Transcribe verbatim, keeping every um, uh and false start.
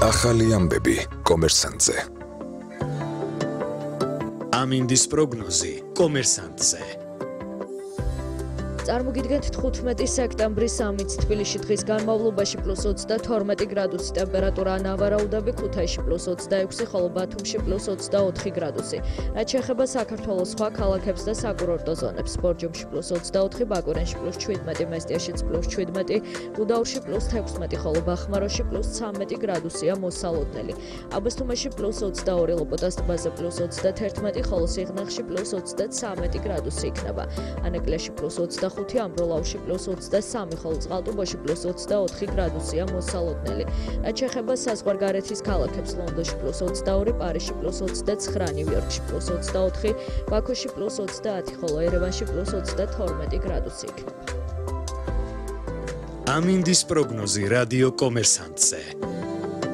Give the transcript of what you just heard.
ახალი ამბები კომერსანტზე. ამინდის პროგნოზი კომერსანტზე. წარმოგიდგენთ თხუთმეტი სექტემბრის სამიც თბილისში დღის განმავლობაში პლუს ოცდათორმეტი გრადუსი ტემპერატურა, ნავარაუდები ქუთაისში პლუს ოცდაექვსი, ხოლო ბათუმში პლუს ოცდაოთხი გრადუსი. რაც შეეხება საქართველოს სხვა ქალაქებს და საკურორტო ზონებს, ბორჯომში პლუს ოცდაოთხი, ბაკურენში პლუს შვიდმეტი, მესტიაშიც პლუს შვიდმეტი, გუდაურში პლუს თექვსმეტი, ხოლო ბახმაროში პლუს ცამეტი გრადუსია მოსალოდნელი. აბასთუმანში პლუს ოცდაორი, ლოპოტას ტბაზე პლუს ოცდათერთმეტი, ხოლო სიღნაღში პლუს ოცდაცამეტი გრადუსი იქნება. ანეკლიაში პლუს ოცდახუთი, ამბროლაუში პლუს ოცდასამი, ხოლო წყალტუბოში პლუს ოცდაოთხი გრადუსია მოსალოდნელი. რაც შეეხება საზღვარგარეთის ქალაქებს, ლონდონში პლუს ოცდაორი, პარიზში პლუს ოცდაცხრა, ნიუ-იორკში პლუს ოცდაოთხი, ბაქოში პლუს ოცდაათი, ხოლო ერევანში პლუს ოცდათორმეტი გრადუსი იქნება. ამინდის პროგნოზი რადიო კომერსანტზე.